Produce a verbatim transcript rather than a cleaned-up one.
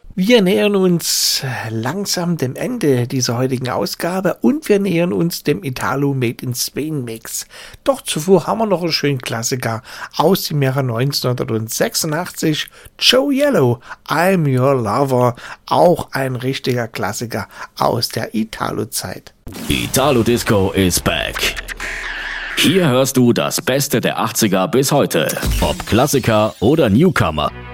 Wir nähern uns langsam dem Ende dieser heutigen Ausgabe und wir nähern uns dem Italo Made in Spain Mix. Doch zuvor haben wir noch einen schönen Klassiker aus dem Jahre neunzehnhundertsechsundachtzig. Joe Yellow, I'm Your Lover, auch ein richtiger Klassiker aus der Italo-Zeit. Italo Disco is back. Hier hörst du das Beste der achtziger bis heute, ob Klassiker oder Newcomer.